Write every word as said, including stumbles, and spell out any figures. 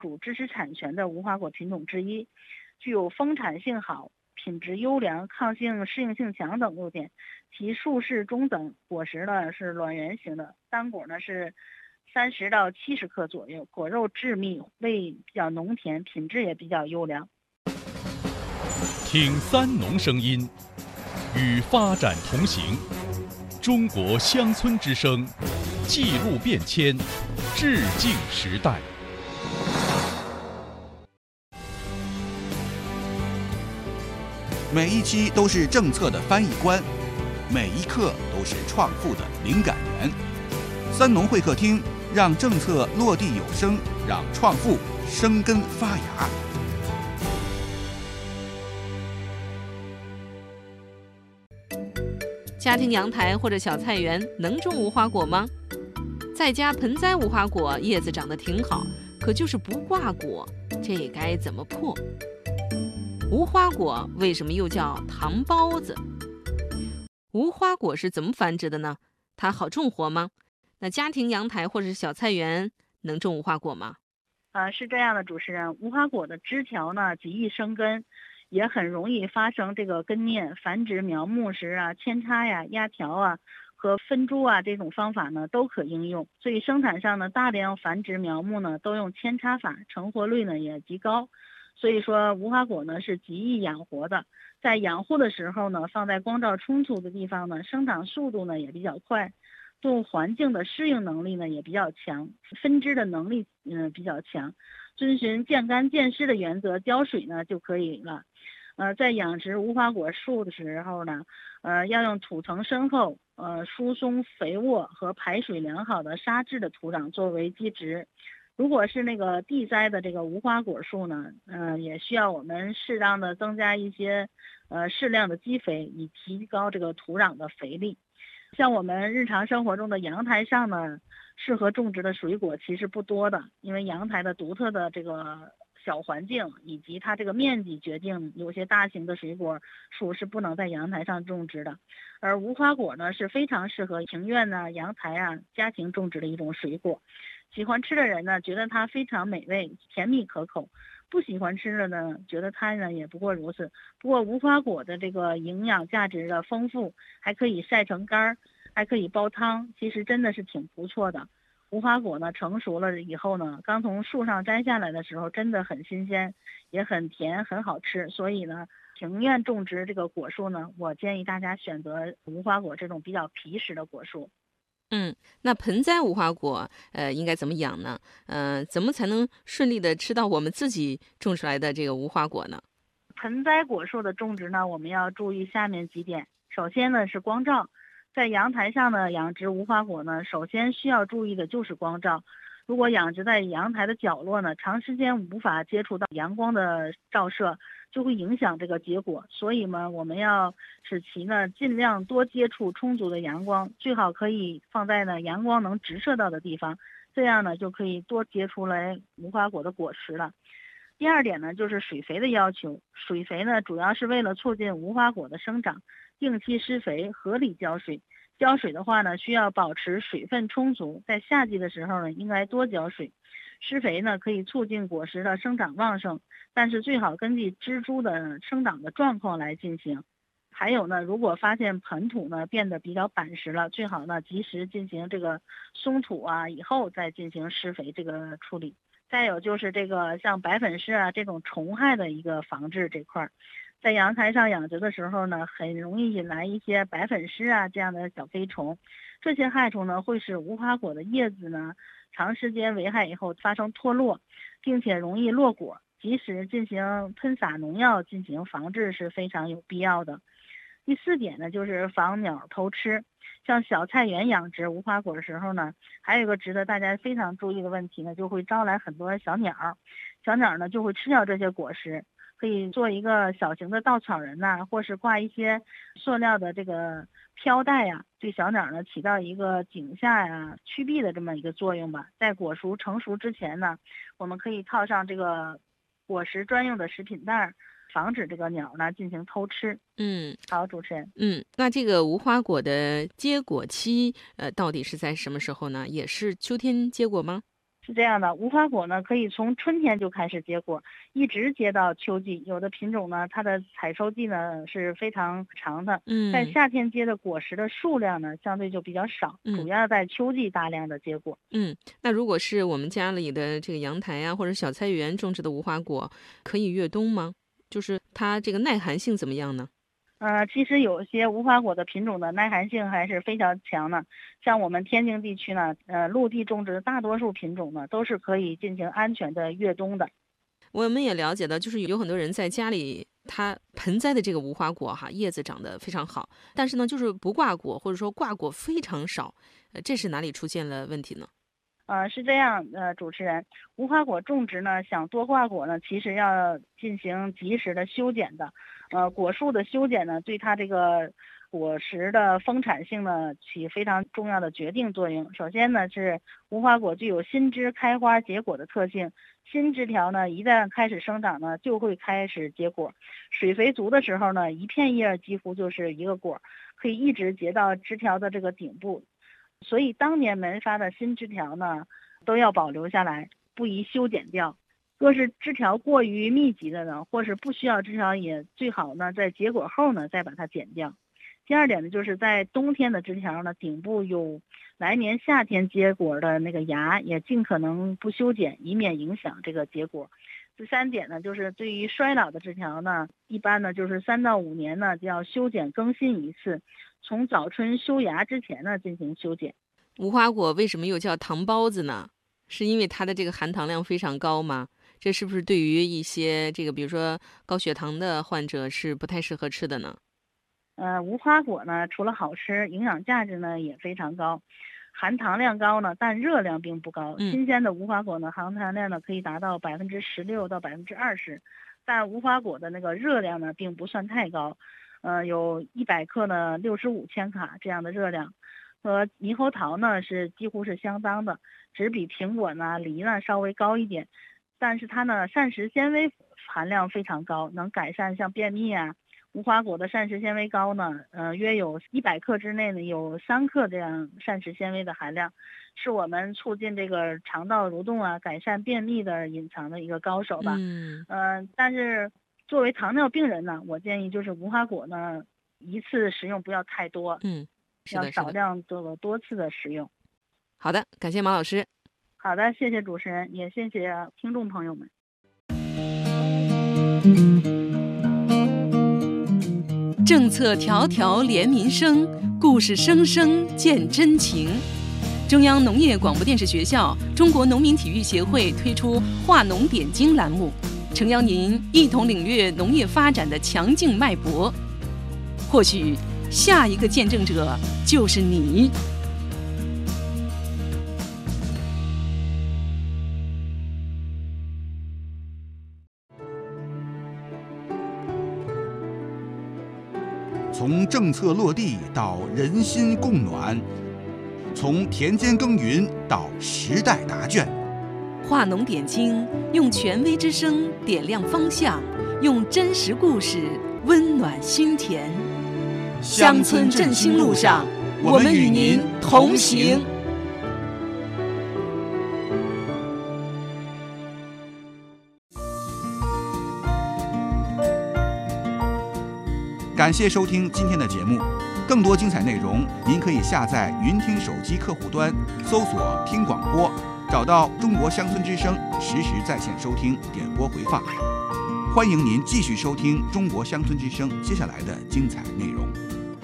主知识产权的无花果品种之一，具有丰产性好、品质优良、抗性适应性强等优点。其树势中等，果实呢是卵圆形的，单果呢是三十到七十克左右，果肉致密，味比较浓甜，品质也比较优良。 听三农声音，与发展同行。中国乡村之声，记录变迁，致敬时代。 每一期都是政策的翻译官，每一刻都是创富的灵感源。三农会客厅，让政策落地有声，让创富生根发芽。 家庭阳台或者小菜园能种无花果吗？在家盆栽无花果叶子长得挺好，可就是不挂果，这该怎么破？无花果为什么又叫糖包子？无花果是怎么繁殖的呢？它好种活吗？那家庭阳台或者是小菜园能种无花果吗？ 呃，是这样的，主持人，无花果的枝条呢极易生根，也很容易发生这个根蔫，繁殖苗木时啊、扦插呀、压条啊和分株啊这种方法呢都可应用。所以生产上呢，大量繁殖苗木呢都用扦插法，成活率呢也极高。所以说无花果呢是极易养活的，在养护的时候呢，放在光照充足的地方呢，生长速度呢也比较快，对环境的适应能力呢也比较强，分枝的能力嗯、呃、比较强，遵循见干见湿的原则浇水呢就可以了。呃，在养殖无花果树的时候呢，呃，要用土层深厚、呃疏松肥沃和排水良好的沙质的土壤作为基质。如果是那个地栽的这个无花果树呢，呃，也需要我们适当的增加一些呃适量的基肥，以提高这个土壤的肥力。像我们日常生活中的阳台上呢，适合种植的水果其实不多的，因为阳台的独特的这个小环境以及它这个面积决定，有些大型的水果树是不能在阳台上种植的。而无花果呢是非常适合庭院啊、阳台啊家庭种植的一种水果。喜欢吃的人呢觉得它非常美味、甜蜜可口，不喜欢吃的呢觉得它呢也不过如此。不过无花果的这个营养价值的丰富，还可以晒成干儿，还可以煲汤，其实真的是挺不错的。无花果呢成熟了以后呢，刚从树上摘下来的时候真的很新鲜，也很甜，很好吃。所以呢，庭院种植这个果树呢，我建议大家选择无花果这种比较皮实的果树。 嗯，那盆栽无花果，呃，应该怎么养呢？呃，怎么才能顺利的吃到我们自己种出来的这个无花果呢？ 盆栽果树的种植呢，我们要注意下面几点。首先呢是光照，在阳台上呢养殖无花果呢，首先需要注意的就是光照。如果养殖在阳台的角落呢，长时间无法接触到阳光的照射，就会影响这个结果。所以呢，我们要使其呢尽量多接触充足的阳光，最好可以放在呢阳光能直射到的地方，这样呢就可以多结出来无花果的果实了。第二点呢，就是水肥的要求。水肥呢，主要是为了促进无花果的生长，定期施肥，合理浇水。浇水的话呢，需要保持水分充足，在夏季的时候呢，应该多浇水。施肥呢，可以促进果实的生长旺盛，但是最好根据植株的生长的状况来进行。还有呢，如果发现盆土呢变得比较板实了，最好呢及时进行这个松土啊，以后再进行施肥这个处理。再有就是这个像白粉虱啊这种虫害的一个防治这块儿，在阳台上养殖的时候呢，很容易引来一些白粉虱啊这样的小飞虫。这些害虫呢会使无花果的叶子呢长时间危害以后发生脱落，并且容易落果，及时进行喷洒农药进行防治是非常有必要的。第四点呢，就是防鸟偷吃。像小菜园养殖无花果的时候呢，还有一个值得大家非常注意的问题呢，就会招来很多小鸟，小鸟呢就会吃掉这些果实。可以做一个小型的稻草人呐、啊，或是挂一些塑料的这个飘带呀、啊，对小鸟呢起到一个惊吓呀、驱避的这么一个作用吧。在果熟成熟之前呢，我们可以套上这个果实专用的食品袋，防止这个鸟呢进行偷吃。 嗯， 好，主持人。 嗯，那这个无花果的结果期，呃，到底是在什么时候呢？也是秋天结果吗？ 是这样的，无花果呢可以从春天就开始结果，一直结到秋季。有的品种呢，它的采收季呢是非常长的。 嗯， 在夏天结的果实的数量呢，相对就比较少， 嗯主要在秋季大量的结果。 嗯，那如果是我们家里的这个阳台啊，或者小菜园种植的无花果，可以越冬吗？就是它这个耐寒性怎么样呢？ 呃，其实有些无花果的品种的耐寒性还是非常强的，像我们天津地区呢，呃，陆地种植的大多数品种呢，都是可以进行安全的越冬的。 我们也了解到，就是有很多人在家里，他盆栽的这个无花果哈，叶子长得非常好，但是呢，就是不挂果，或者说挂果非常少，呃，这是哪里出现了问题呢？ 呃，是这样，呃，主持人，无花果种植呢，想多挂果呢，其实要进行及时的修剪的。呃，果树的修剪呢，对它这个果实的丰产性呢，起非常重要的决定作用。首先呢，是无花果具有新枝开花结果的特性，新枝条呢，一旦开始生长呢，就会开始结果。水肥足的时候呢，一片叶几乎就是一个果，可以一直结到枝条的这个顶部。所以当年萌发的新枝条呢，都要保留下来，不宜修剪掉。若是枝条过于密集的呢，或是不需要枝条，也最好呢在结果后呢再把它剪掉。第二点呢，就是在冬天的枝条呢，顶部有来年夏天结果的那个芽，也尽可能不修剪，以免影响这个结果。第三点呢，就是对于衰老的枝条呢，一般呢就是三到五年呢就要修剪更新一次，从早春修芽之前呢进行修剪。 无花果为什么又叫糖包子呢？是因为它的这个含糖量非常高吗？这是不是对于一些这个比如说高血糖的患者是不太适合吃的呢？ 呃，无花果呢，除了好吃，营养价值呢也非常高，含糖量高呢，但热量并不高。 嗯、 新鲜的无花果呢，含糖量呢可以达到百分之十六到百分之二十，但无花果的那个热量呢并不算太高，呃，有一百克呢六十五千卡这样的热量，和猕猴桃呢是几乎是相当的，只比苹果呢、梨呢稍微高一点。但是它呢膳食纤维含量非常高，能改善像便秘啊。无花果的膳食纤维高呢，呃，约有一百克之内呢有三克这样膳食纤维的含量，是我们促进这个肠道蠕动啊、改善便秘的隐藏的一个高手吧。 嗯， 呃，但是作为糖尿病人呢，我建议就是无花果呢一次食用不要太多， 嗯，是的， 要少量做多次的食用。 好的，感谢马老师。 好的，谢谢主持人，也谢谢听众朋友们。 政策条条连民生，故事声声见真情。中央农业广播电视学校、中国农民体育协会推出“化农点睛”栏目，诚邀您一同领略农业发展的强劲脉搏。或许下一个见证者就是你。 从政策落地到人心共暖，从田间耕耘到时代答卷， 化农点睛，用权威之声点亮方向，用真实故事温暖心田。乡村振兴路上，我们与您同行。 感谢收听今天的节目，更多精彩内容您可以下载云听手机客户端，搜索听广播，找到中国乡村之声，实时在线收听点播回放。欢迎您继续收听中国乡村之声接下来的精彩内容。